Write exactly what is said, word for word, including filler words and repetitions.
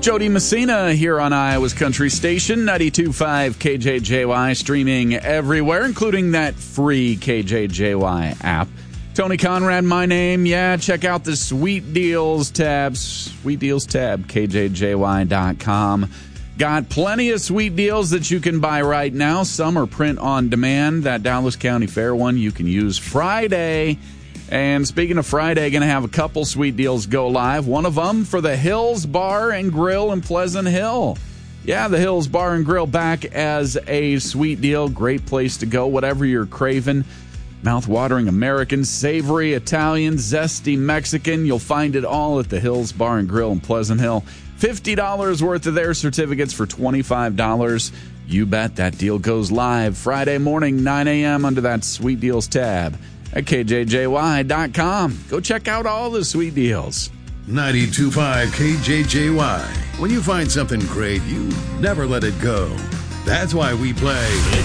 Jody Messina here on Iowa's Country Station, ninety-two point five K J J Y, streaming everywhere, including that free K J J Y app. Tony Conrad, my name. Yeah, check out the Sweet Deals tab, Sweet Deals tab, K J J Y dot com. Got plenty of sweet deals that you can buy right now. Some are print on demand. That Dallas County Fair one you can use Friday. And speaking of Friday, going to have a couple sweet deals go live. One of them for the Hills Bar and Grill in Pleasant Hill. Yeah, the Hills Bar and Grill back as a sweet deal. Great place to go, whatever you're craving. Mouth-watering American, savory Italian, zesty Mexican. You'll find it all at the Hills Bar and Grill in Pleasant Hill. fifty dollars worth of their certificates for twenty-five dollars. You bet that deal goes live Friday morning, nine a.m. under that Sweet Deals tab at K J J Y dot com. Go check out all the sweet deals. ninety-two point five K J J Y. When you find something great, you never let it go. That's why we play